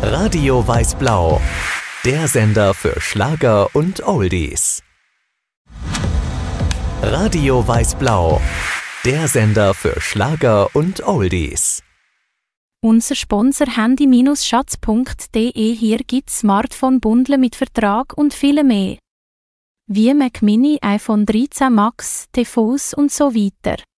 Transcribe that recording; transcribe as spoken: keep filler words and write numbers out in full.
Radio Weiß-Blau, der Sender für Schlager und Oldies. Radio Weiß-Blau, der Sender für Schlager und Oldies. Unser Sponsor handy schatz punkt de. Hier gibt's Smartphone-Bundle mit Vertrag und viel mehr. Wie Mac Mini, iPhone dreizehn Max, T V s und so weiter.